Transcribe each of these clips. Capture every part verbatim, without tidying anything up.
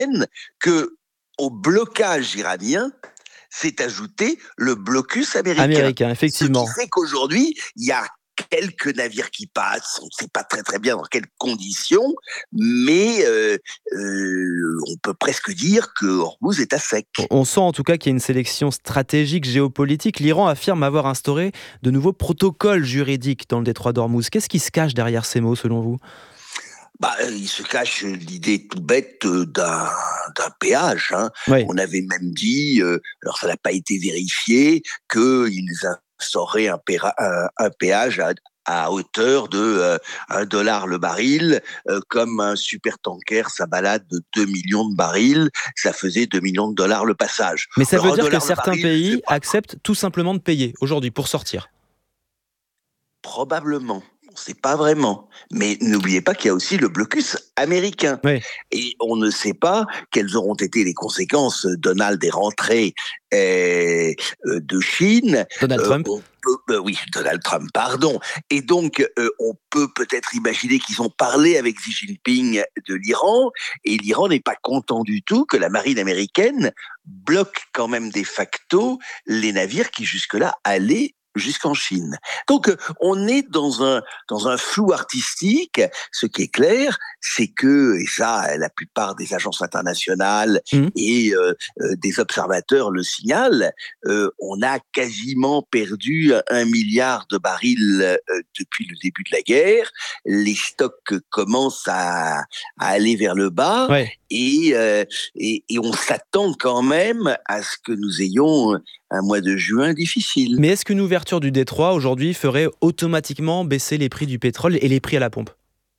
que au blocage iranien s'est ajouté le blocus américain. Américain, effectivement. Ce qui fait qu'aujourd'hui, il y a quelques navires qui passent, on ne sait pas très très bien dans quelles conditions, mais euh, euh, on peut presque dire que Hormuz est à sec. On sent en tout cas qu'il y a une sélection stratégique géopolitique. L'Iran affirme avoir instauré de nouveaux protocoles juridiques dans le détroit d'Ormuz. Qu'est-ce qui se cache derrière ces mots selon vous ? Bah, il se cache l'idée tout bête d'un, d'un péage. Hein. Oui. On avait même dit, euh, alors ça n'a pas été vérifié, qu'ils instauraient un, péra, un, un péage à, à hauteur de euh, un dollar le baril, euh, comme un supertanker, ça balade de deux millions de barils, ça faisait deux millions de dollars le passage. Mais ça alors, veut dire que certains baril, pays acceptent tout simplement de payer aujourd'hui pour sortir. Probablement. On ne sait pas vraiment. Mais n'oubliez pas qu'il y a aussi le blocus américain. Oui. Et on ne sait pas quelles auront été les conséquences. Donald est rentré euh, de Chine. Donald euh, Trump. On peut, euh, oui, Donald Trump, pardon. Et donc, euh, on peut peut-être imaginer qu'ils ont parlé avec Xi Jinping de l'Iran. Et l'Iran n'est pas content du tout que la marine américaine bloque quand même de facto les navires qui jusque-là allaient jusqu'en Chine. Donc, on est dans un dans un flou artistique. Ce qui est clair, c'est que, et ça, la plupart des agences internationales mmh. et euh, euh, des observateurs le signalent, euh, on a quasiment perdu un milliard de barils euh, depuis le début de la guerre. Les stocks commencent à, à aller vers le bas ouais. et, euh, et et on s'attend quand même à ce que nous ayons un mois de juin difficile. Mais est-ce qu'une ouverture du détroit aujourd'hui ferait automatiquement baisser les prix du pétrole et les prix à la pompe ?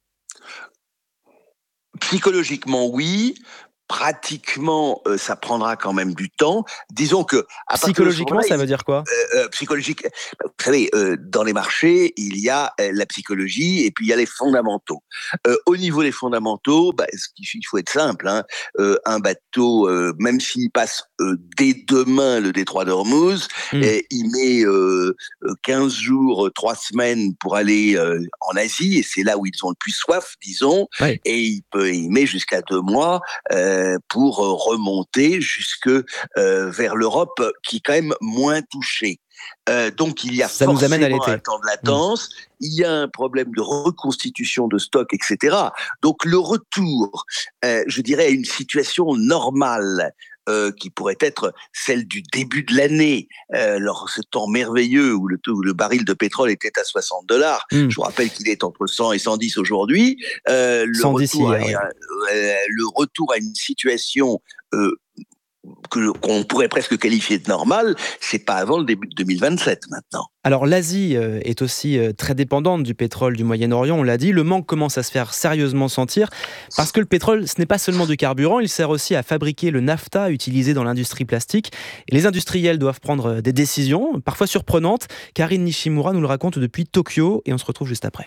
Psychologiquement, oui. Pratiquement, euh, ça prendra quand même du temps. Disons que... À psychologiquement, ça veut dire quoi ? euh, euh, Psychologique, vous savez, euh, dans les marchés, il y a euh, la psychologie et puis il y a les fondamentaux. Euh, au niveau des fondamentaux, bah, il faut être simple. Hein, euh, un bateau, euh, même s'il passe euh, dès demain le détroit d'Ormuz, mmh. euh, il met euh, quinze jours, trois semaines pour aller euh, en Asie, et c'est là où ils ont le plus soif, disons, oui. et il, peut, il met jusqu'à deux mois euh, pour remonter jusque euh, vers l'Europe, qui est quand même moins touchée. Euh, donc il y a ça forcément nous amène à l'été. un temps de latence, mmh. il y a un problème de reconstitution de stock, et cetera. Donc le retour, euh, je dirais, à une situation normale, Euh, qui pourrait être celle du début de l'année, euh, lors ce temps merveilleux où le, où le baril de pétrole était à soixante dollars. Mmh. Je vous rappelle qu'il est entre cent et cent dix aujourd'hui. Euh, le, cent dix retour hier, à, oui. euh, le retour à une situation euh, que, qu'on pourrait presque qualifier de normale, c'est pas avant le début de deux mille vingt-sept maintenant. Alors l'Asie est aussi très dépendante du pétrole du Moyen-Orient, on l'a dit. Le manque commence à se faire sérieusement sentir parce que le pétrole, ce n'est pas seulement du carburant, il sert aussi à fabriquer le naphta utilisé dans l'industrie plastique. Et les industriels doivent prendre des décisions, parfois surprenantes. Karine Nishimura nous le raconte depuis Tokyo et on se retrouve juste après.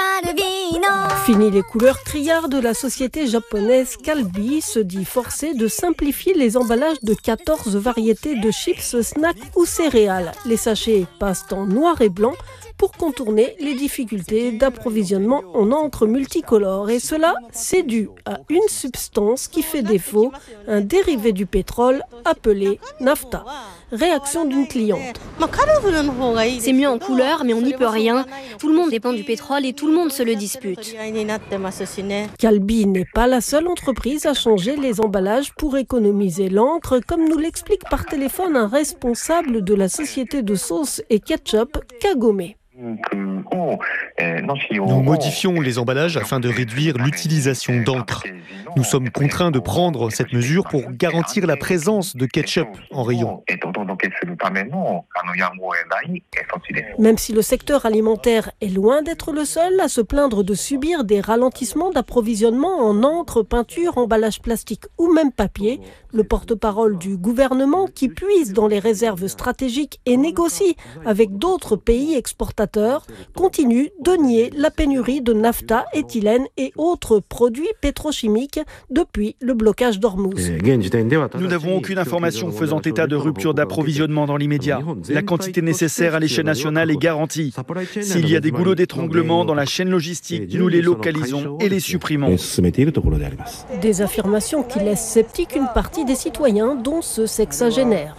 Fini les couleurs criardes de la société japonaise Calbee se dit forcée de simplifier les emballages de quatorze variétés de chips, snacks ou céréales. Les sachets passent en noir et blanc pour contourner les difficultés d'approvisionnement en encre multicolore. Et cela, c'est dû à une substance qui fait défaut, un dérivé du pétrole appelé naphta. Réaction d'une cliente. C'est mieux en couleur, mais on n'y peut rien. Tout le monde dépend du pétrole et tout le monde se le dispute. Calbee n'est pas la seule entreprise à changer les emballages pour économiser l'encre, comme nous l'explique par téléphone un responsable de la société de sauce et ketchup, Kagome. Nous modifions les emballages afin de réduire l'utilisation d'encre. Nous sommes contraints de prendre cette mesure pour garantir la présence de ketchup en rayon. Même si le secteur alimentaire est loin d'être le seul à se plaindre de subir des ralentissements d'approvisionnement en encre, peinture, emballage plastique ou même papier, le porte-parole du gouvernement qui puise dans les réserves stratégiques et négocie avec d'autres pays exportateurs consommateurs, continuent de nier la pénurie de naphta, éthylène et autres produits pétrochimiques depuis le blocage d'Ormuz. Nous n'avons aucune information faisant état de rupture d'approvisionnement dans l'immédiat. La quantité nécessaire à l'échelle nationale est garantie. S'il y a des goulots d'étranglement dans la chaîne logistique, nous les localisons et les supprimons. Des affirmations qui laissent sceptique une partie des citoyens, dont ce sexagénaire.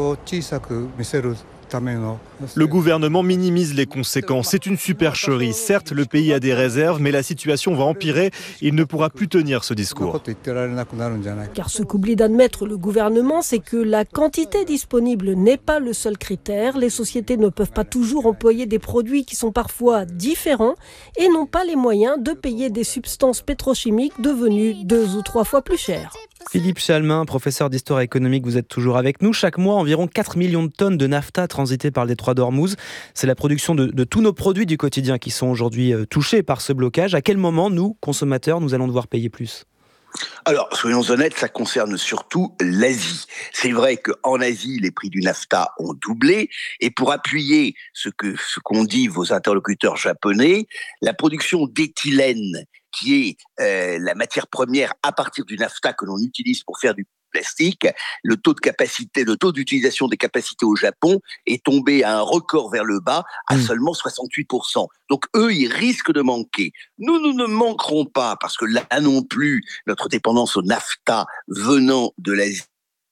Le gouvernement minimise les conséquences. C'est une supercherie. Certes, le pays a des réserves, mais la situation va empirer. Il ne pourra plus tenir ce discours. Car ce qu'oublie d'admettre le gouvernement, c'est que la quantité disponible n'est pas le seul critère. Les sociétés ne peuvent pas toujours employer des produits qui sont parfois différents et n'ont pas les moyens de payer des substances pétrochimiques devenues deux ou trois fois plus chères. Philippe Chalmin, professeur d'histoire économique, vous êtes toujours avec nous. Chaque mois, environ quatre millions de tonnes de naphta transitées par le détroit d'Ormuz. C'est la production de, de tous nos produits du quotidien qui sont aujourd'hui euh, touchés par ce blocage. À quel moment, nous, consommateurs, nous allons devoir payer plus ? Alors, soyons honnêtes, ça concerne surtout l'Asie. C'est vrai qu'en Asie, les prix du naphta ont doublé. Et pour appuyer ce que ce qu'ont dit vos interlocuteurs japonais, la production d'éthylène, qui est euh, la matière première à partir du naphta que l'on utilise pour faire du plastique, le taux de capacité, le taux d'utilisation des capacités au Japon est tombé à un record vers le bas, à mmh. seulement soixante-huit pour cent. Donc eux, ils risquent de manquer. Nous, nous ne manquerons pas, parce que là non plus, notre dépendance au naphta venant de l'Asie.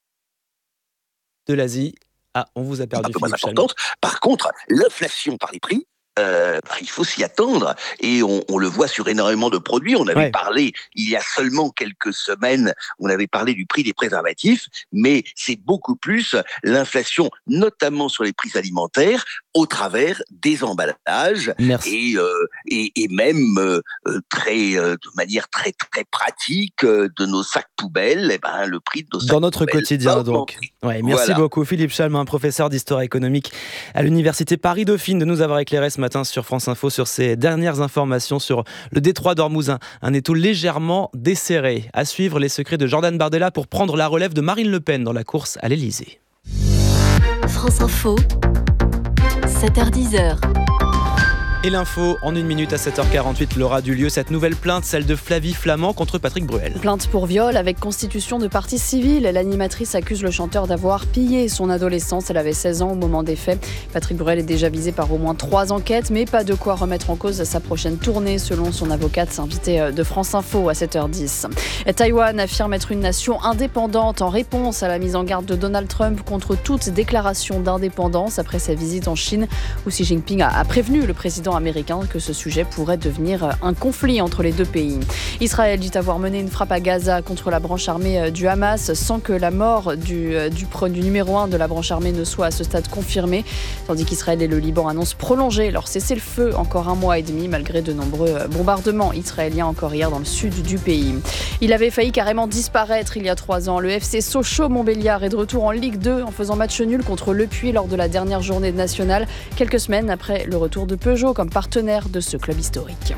De l'Asie. Ah, on vous a perdu, Philippe importante. Par contre, l'inflation par les prix, Euh, il faut s'y attendre et on, on le voit sur énormément de produits. On avait ouais. parlé il y a seulement quelques semaines, on avait parlé du prix des préservatifs, mais c'est beaucoup plus l'inflation, notamment sur les prix alimentaires, au travers des emballages et, euh, et, et même euh, très, euh, de manière très très pratique euh, de nos sacs poubelles. Et ben le prix de nos sacs dans notre poubelles quotidien donc. Ouais, merci voilà. beaucoup Philippe Chalmin, professeur d'histoire économique à l'université Paris-Dauphine, de nous avoir éclairé ce matin sur France Info sur ces dernières informations sur le détroit d'Ormuz, un, un étau légèrement desserré. À suivre, les secrets de Jordan Bardella pour prendre la relève de Marine Le Pen dans la course à l'Elysée. France Info, sept heures dix. Et l'info en une minute à sept heures quarante-huit, l'aura du lieu cette nouvelle plainte, celle de Flavie Flamand contre Patrick Bruel. Plainte pour viol avec constitution de partie civile. L'animatrice accuse le chanteur d'avoir pillé son adolescence. Elle avait seize ans au moment des faits. Patrick Bruel est déjà visé par au moins trois enquêtes, mais pas de quoi remettre en cause sa prochaine tournée, selon son avocate, invitée de France Info à sept heures dix. Taïwan affirme être une nation indépendante en réponse à la mise en garde de Donald Trump contre toute déclaration d'indépendance après sa visite en Chine, où Xi Jinping a prévenu le président américain que ce sujet pourrait devenir un conflit entre les deux pays. Israël dit avoir mené une frappe à Gaza contre la branche armée du Hamas sans que la mort du, du, du numéro un de la branche armée ne soit à ce stade confirmée, tandis qu'Israël et le Liban annoncent prolonger leur cessez-le-feu encore un mois et demi malgré de nombreux bombardements israéliens encore hier dans le sud du pays. Il avait failli carrément disparaître il y a trois ans. Le F C Sochaux-Montbéliard est de retour en Ligue deux en faisant match nul contre Le Puy lors de la dernière journée nationale, quelques semaines après le retour de Peugeot comme partenaire de ce club historique.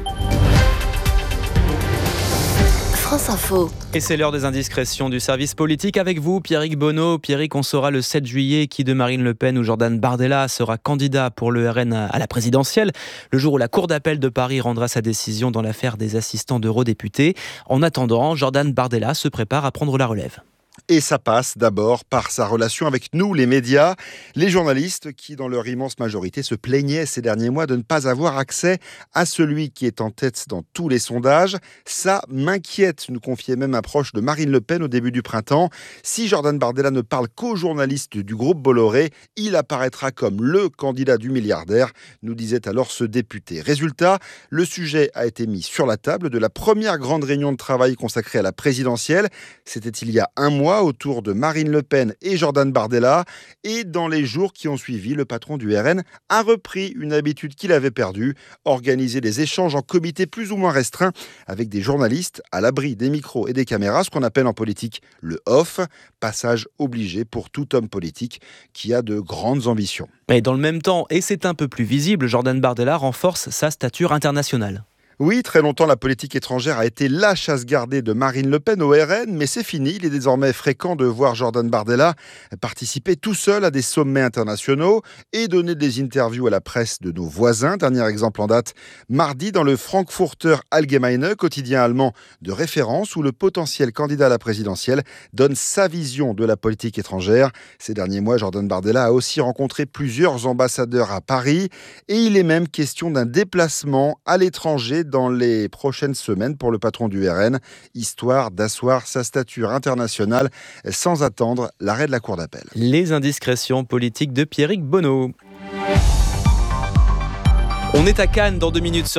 France Info. Et c'est l'heure des indiscrétions du service politique avec vous, Pierrick Bonneau. Pierrick, on saura le sept juillet qui de Marine Le Pen ou Jordan Bardella sera candidat pour le R N à la présidentielle, le jour où la Cour d'appel de Paris rendra sa décision dans l'affaire des assistants d'eurodéputés. En attendant, Jordan Bardella se prépare à prendre la relève. Et ça passe d'abord par sa relation avec nous, les médias, les journalistes qui, dans leur immense majorité, se plaignaient ces derniers mois de ne pas avoir accès à celui qui est en tête dans tous les sondages. Ça m'inquiète, nous confiait même un proche de Marine Le Pen au début du printemps. Si Jordan Bardella ne parle qu'aux journalistes du groupe Bolloré, il apparaîtra comme le candidat du milliardaire, nous disait alors ce député. Résultat, le sujet a été mis sur la table de la première grande réunion de travail consacrée à la présidentielle. C'était il y a un mois, autour de Marine Le Pen et Jordan Bardella. Et dans les jours qui ont suivi, le patron du R N a repris une habitude qu'il avait perdue, organiser des échanges en comité plus ou moins restreints avec des journalistes à l'abri des micros et des caméras, ce qu'on appelle en politique le off, passage obligé pour tout homme politique qui a de grandes ambitions. Et dans le même temps, et c'est un peu plus visible, Jordan Bardella renforce sa stature internationale. Oui, très longtemps, la politique étrangère a été la chasse gardée de Marine Le Pen au R N, mais c'est fini. Il est désormais fréquent de voir Jordan Bardella participer tout seul à des sommets internationaux et donner des interviews à la presse de nos voisins. Dernier exemple en date, mardi dans le Frankfurter Allgemeine, quotidien allemand de référence où le potentiel candidat à la présidentielle donne sa vision de la politique étrangère. Ces derniers mois, Jordan Bardella a aussi rencontré plusieurs ambassadeurs à Paris et il est même question d'un déplacement à l'étranger dans les prochaines semaines pour le patron du R N, histoire d'asseoir sa stature internationale sans attendre l'arrêt de la Cour d'appel. Les indiscrétions politiques de Pierrick Bonneau. On est à Cannes dans deux minutes sur